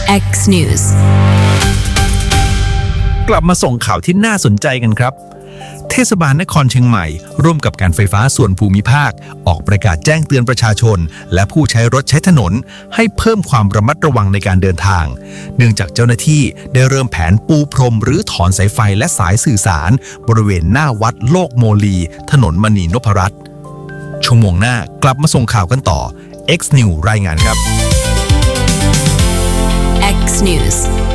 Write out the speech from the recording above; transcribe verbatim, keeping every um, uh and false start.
X News กลับมาส่งข่าวที่น่าสนใจกันครับเทศบาลนครเชียงใหม่ร่วมกับการไฟฟ้าส่วนภูมิภาคออกประกาศแจ้งเตือนประชาชนและผู้ใช้รถใช้ถนนให้เพิ่มความระมัดระวังในการเดินทางเนื่องจากเจ้าหน้าที่ได้เริ่มแผนปูพรมหรือถอนสายไฟและสายสื่อสารบริเวณหน้าวัดโลกโมลีถนนมณีนพรัตน์ชั่วโมงหน้ากลับมาส่งข่าวกันต่อ X News รายงานครับ X News